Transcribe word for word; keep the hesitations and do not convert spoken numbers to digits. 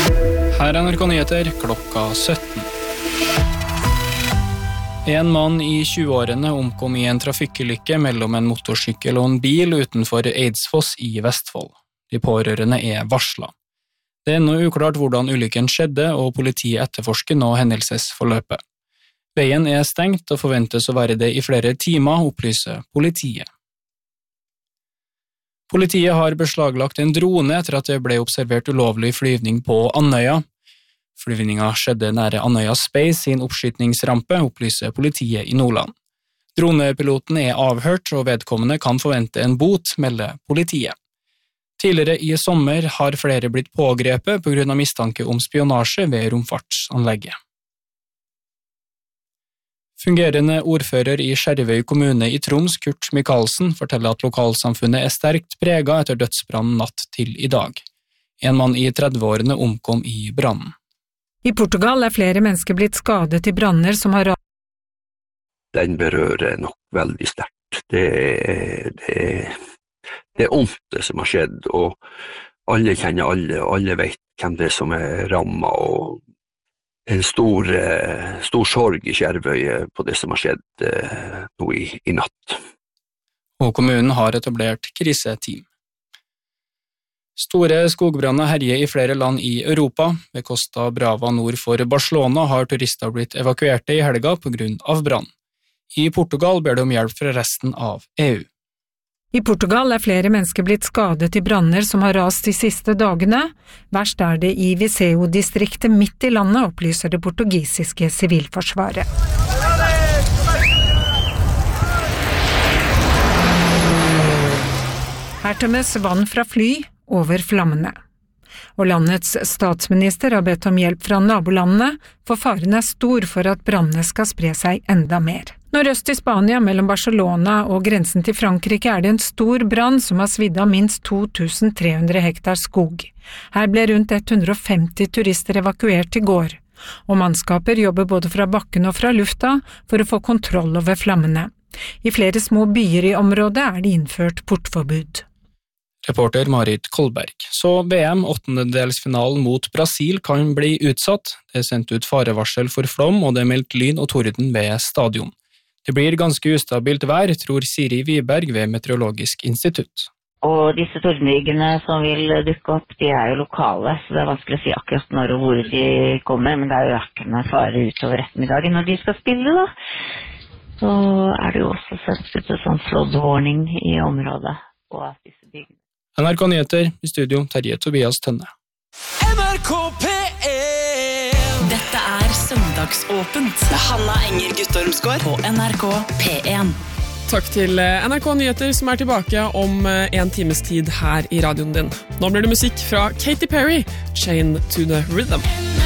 Her er N R K Nyheter klokka sytten. En mann i tjueårene omkom i en trafikkulykke mellom en motorsykkel og en bil utenfor Eidsfoss i Vestfold. De pårørende er varslet. Det er ennå uklart hvordan ulykken skjedde, og politiet etterforsker nå hendelsesforløpet. Veien er stengt og forventes å være det i flere timer, opplyser politiet. Politiet har beslaglagt en drone etter at det ble observert ulovlig flyvning på Andøya. Flyvninga skjedde nære Andøya Space sin oppskytningsrampe, opplyser politiet i Nordland. Dronepiloten er avhørt, og vedkommende kan forvente en bot, melder politiet. Tidligere i sommer har flere blitt pågrepet på grunn av mistanke om spionasje ved romfartsanlegget. Fungerende ordfører i Skjervøy kommune i Troms, Kurt Michaelsen, forteller at lokalsamfunnet er sterkt preget etter dødsbrannen natt til i dag. En mann i trettiårene omkom i brannen. I Portugal er flere mennesker blitt skadet i branner som har... Den berører nok veldig sterkt. Det er, det er, det er ondt det som har skjedd, og alle kjenner alle, og alle vet hvem det er som er rammet, og en stor, stor sorg i Skjervøy på det som har skjedd uh, nå i, i natt. Og kommunen har etablert kriseteam. Store skogbranner herjer i flere land i Europa. Ved Costa Brava nord for Barcelona har turister blitt evakuerte i helga på grunn av brann. I Portugal ber de om hjelp fra resten av E U. I Portugal er flere mennesker blitt skadet i branner som har rast de siste dagene. Verst er det i Viseu-distriktet midt i landet, opplyser det portugisiske sivilforsvaret. Her tømmes vann fra fly over flammene. Og landets statsminister har bedt om hjelp fra nabolandene, for faren er stor for at brannene skal spre seg enda mer. Nordøst i Spania, mellom Barcelona og grensen til Frankrike, er det en stor brann som har svidd av minst to tusen tre hundre hektar skog. Her ble rundt hundre og femti turister evakuert i går, og mannskaper jobber både fra bakken og fra lufta for å få kontroll over flammene. I flere små byer i området er det innført portforbud. Reporter Marit Kolberg. Så V M åttendedelsfinalen mot Brasil kan bli utsatt. Det er sendt ut farevarsel for flom, og det er meldt lyn og torden ved stadion. Det blir ganske ustabilt vær, tror Siri Wiberg ved Meteorologisk institutt. Og disse tordenbygene som vil dukke opp, de er jo lokale, så det er vanskelig å si akkurat når og hvor de kommer, men det er jo økende fare utover ettermiddagen når de skal spille da. Så er det jo også sendt ut en sånn flood warning i området på disse byggene. N R K Nyheter, i studio Terje Tobias Tønne. N R K P en. Dette er Søndagsåpent med Hanna Enger Guttormsgård på N R K P en. Takk til N R K Nyheter som er tilbake om en times tid her i radioen din. Nå blir det musikk fra Katy Perry, Chain to the Rhythm.